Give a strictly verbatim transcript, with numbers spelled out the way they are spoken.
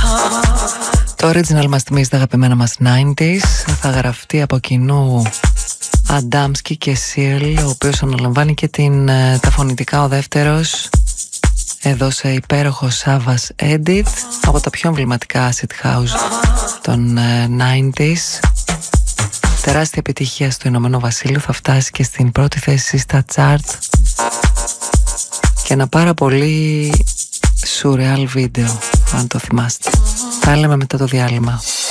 Το original μας θυμίζει τα αγαπημένα μας ενενήντα. Θα γραφτεί από κοινού Adamski και Searle, ο οποίος αναλαμβάνει και την, τα φωνητικά ο δεύτερος, εδώ σε υπέροχο Savage Edit, από τα πιο εμβληματικά acid house των ενενήντα. Τεράστια επιτυχία στο Ηνωμένο Βασίλειο, θα φτάσει και στην πρώτη θέση στα chart. Και ένα πάρα πολύ surreal βίντεο, αν το θυμάστε. Τα λέμε μετά το διάλειμμα.